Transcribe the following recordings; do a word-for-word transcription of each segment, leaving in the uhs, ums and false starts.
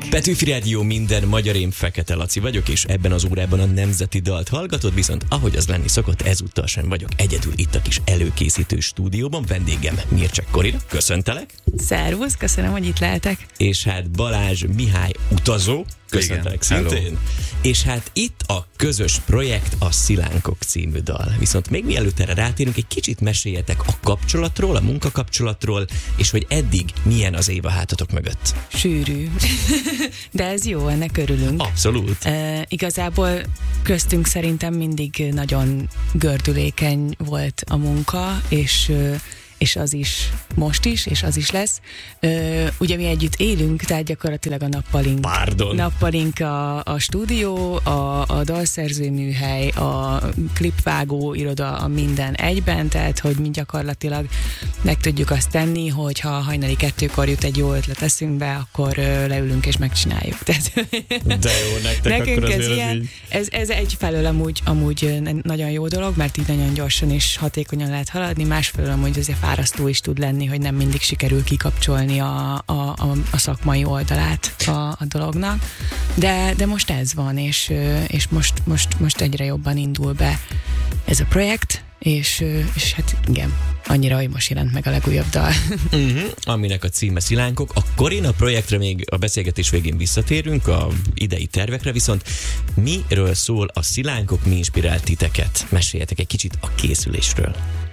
Petőfi Rádió, minden magyar, én Fekete Laci vagyok, és ebben az órában a nemzeti dalt hallgatod, viszont ahogy az lenni szokott, ezúttal sem vagyok egyedül itt a kis előkészítő stúdióban. Vendégem Mircsek Korina, köszöntelek. Szervusz, köszönöm, hogy itt lehetek. És hát Balázs Mihály utazó, köszöntelek szintén. Hello. És hát itt a közös projekt, a Szilánkok című dal. Viszont még mielőtt erre rátérünk, egy kicsit meséljetek a kapcsolatról, a munkakapcsolatról, és hogy eddig milyen az év a hátatok mögött. Sűrű. De ez jó, ennek örülünk. Abszolút. E, igazából köztünk szerintem mindig nagyon gördülékeny volt a munka, és és az is most is, és az is lesz. Ö, ugye mi együtt élünk, tehát gyakorlatilag a nappalink. Pardon. Nappalink a, a stúdió, a, a dalszerzőműhely, a klipvágó iroda, a minden egyben, tehát hogy mi gyakorlatilag meg tudjuk azt tenni, hogy ha hajnali kettőkor jut egy jó ötlet eszünkbe, akkor ö, leülünk és megcsináljuk. Tehát, de jó, nektek nekünk akkor ez azért ilyen, ez így... Ez, ez egyfelől amúgy, amúgy nagyon jó dolog, mert így nagyon gyorsan és hatékonyan lehet haladni, másfelől amúgy azért fárasztó is tud lenni, hogy nem mindig sikerül kikapcsolni a, a, a, a szakmai oldalát a, a dolognak. De, de most ez van, és, és most, most, most egyre jobban indul be ez a projekt, és, és hát igen, annyira, hogy most jelent meg a legújabb dal. Uh-huh, aminek a címe Szilánkok. A Korina projektre még a beszélgetés végén visszatérünk, a idei tervekre, viszont miről szól a Szilánkok, mi inspirált titeket? Meséljetek egy kicsit a készülésről.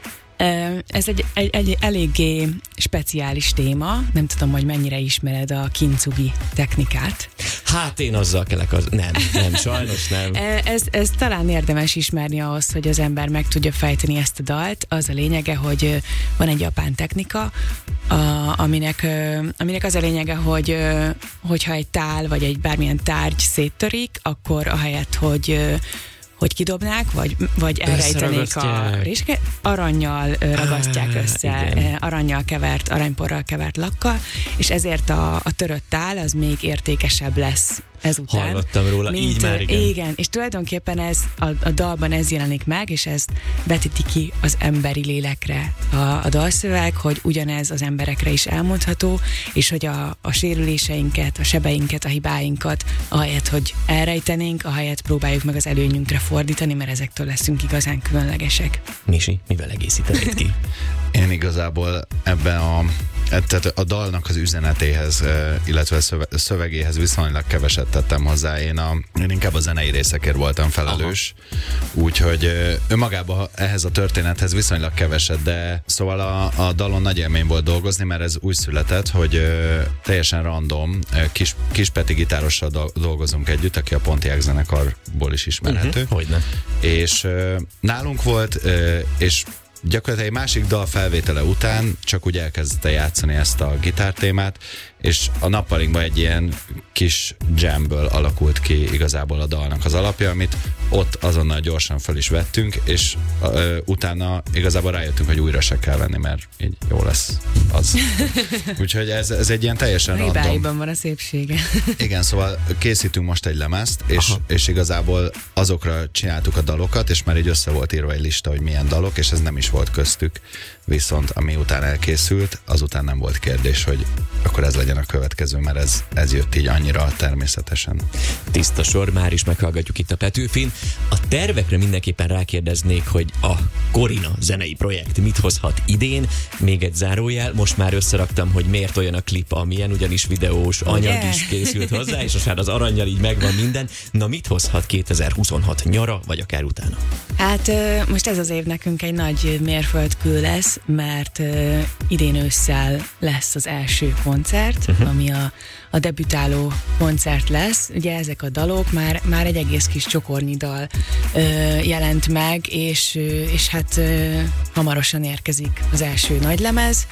Ez egy, egy, egy eléggé speciális téma, nem tudom, hogy mennyire ismered a kintsugi technikát. Hát én azzal kelek, az... nem, nem, sajnos nem. Ez, ez talán érdemes ismerni ahhoz, hogy az ember meg tudja fejteni ezt a dalt. Az a lényege, hogy van egy japán technika, a, aminek, aminek az a lényege, hogy hogyha egy tál vagy egy bármilyen tárgy széttörik, akkor ahelyett, hogy hogy kidobnák, vagy, vagy elrejtenék a réske, arannyal ragasztják ah, össze, igen. arannyal kevert, aranyporral kevert lakkal, és ezért a, a törött tál az még értékesebb lesz ezután. Hallottam róla, mint, így már igen. Igen, és tulajdonképpen ez a, a dalban ez jelenik meg, és ez vetíti ki az emberi lélekre a, a dalszöveg, hogy ugyanez az emberekre is elmondható, és hogy a, a sérüléseinket, a sebeinket, a hibáinkat, ahelyett, hogy elrejtenénk, ahelyett próbáljuk meg az előnyünkre fordítani, mert ezektől leszünk igazán különlegesek. Misi, mivel egészítenéd ki? Én igazából ebben a, tehát a dalnak az üzenetéhez, illetve a szövegéhez viszonylag keveset tettem hozzá. Én, a, én inkább a zenei részekért voltam felelős, úgyhogy önmagában ehhez a történethez viszonylag keveset, de szóval a, a dalon nagy élmény volt dolgozni, mert ez úgy született, hogy teljesen random, Kis, Kis Peti gitárossal dolgozunk együtt, aki a Pontiac zenekarból is ismerhető. Uh-huh, hogyne. És nálunk volt, és gyakorlatilag egy másik dal felvétele után csak úgy elkezdte játszani ezt a gitártémát, és a nappalinkban egy ilyen kis jamből alakult ki igazából a dalnak az alapja, amit ott azonnal gyorsan fel is vettünk, és ö, utána igazából rájöttünk, hogy újra se kell venni, mert így jó lesz az. Úgyhogy ez, ez egy ilyen teljesen random. Hibáiban van a szépsége. Igen, szóval készítünk most egy lemezt, és, és igazából azokra csináltuk a dalokat, és már így össze volt írva egy lista, hogy milyen dalok, és ez nem is volt köztük. Viszont ami után elkészült, azután nem volt kérdés, hogy akkor ez legyen a következő, mert ez, ez jött így annyira természetesen. Tiszta sor, már is meghallgatjuk itt a Petőfin. A tervekre mindenképpen rákérdeznék, hogy a Korina zenei projekt mit hozhat idén. Még egy zárójel, most már összeraktam, hogy miért olyan a klip, amilyen, ugyanis videós anyag yeah. is készült hozzá, és most már az arannyal így megvan minden. Na mit hozhat kétezer-huszonhat nyara, vagy akár utána? Hát most ez az év nekünk egy nagy mérföldkő lesz, mert uh, idén ősszel lesz az első koncert, uh-huh. ami a, a debütáló koncert lesz. Ugye ezek a dalok, már, már egy egész kis csokornyi dal uh, jelent meg, és, uh, és hát uh, hamarosan érkezik az első nagylemez.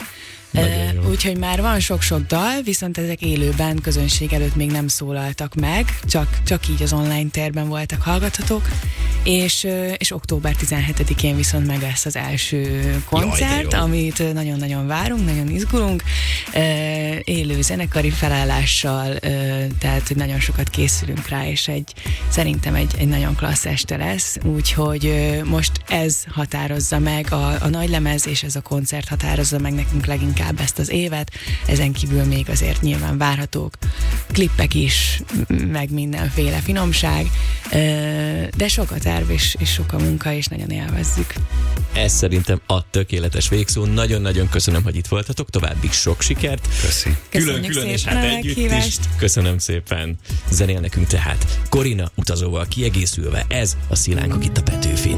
Uh, úgyhogy már van sok-sok dal, viszont ezek élőben közönség előtt még nem szólaltak meg, csak, csak így az online térben voltak hallgathatók, és, és október tizenhetedikén viszont meg lesz az első koncert, Jaj, amit nagyon-nagyon várunk, nagyon izgulunk, uh, élő zenekari felállással, uh, tehát hogy nagyon sokat készülünk rá, és egy, szerintem egy, egy nagyon klassz este lesz, úgyhogy uh, most ez határozza meg, a, a nagylemez és ez a koncert határozza meg nekünk leginkább ezt az évet, ezen kívül még azért nyilván várhatók klippek is, meg mindenféle finomság, de sok a terv, és, és sok a munka, és nagyon élvezzük. Ez szerintem a tökéletes végszó. Nagyon-nagyon köszönöm, hogy itt voltatok. További sok sikert. Köszi. Külön-külön és hát együtt is. Köszönöm szépen. Zenél nekünk tehát Korina utazóval kiegészülve. Ez a Szilánkok itt a Petőfin.